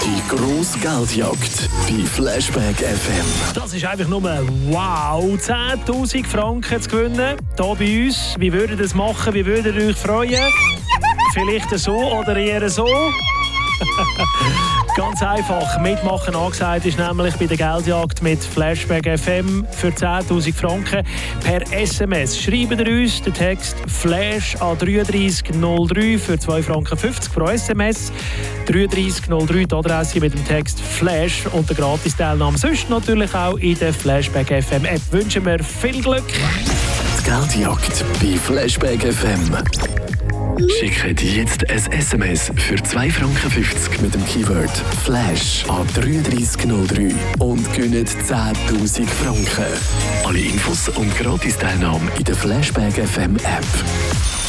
Die grosse Geldjagd bei Flashback FM. Das ist einfach nur wow. 10'000 Franken zu gewinnen. Hier bei uns. Wie würdet ihr das machen? Wie würdet ihr euch freuen? Vielleicht so oder eher so? Ganz einfach. Mitmachen angesagt ist nämlich bei der Geldjagd mit Flashback FM für 10'000 Franken per SMS. Schreibt ihr uns den Text Flash an 3303 für 2,50 Franken pro SMS. 3303 die Adresse mit dem Text Flash und der Gratis-Teilnahme. Sonst natürlich auch in der Flashback FM App. Wünschen wir viel Glück. Die Geldjagd bei Flashback FM. Schickt jetzt ein SMS für 2,50 Franken mit dem Keyword Flash an 3303 und gewinnt 10'000 Franken. Alle Infos und Gratis-Teilnahme in der Flashback FM App.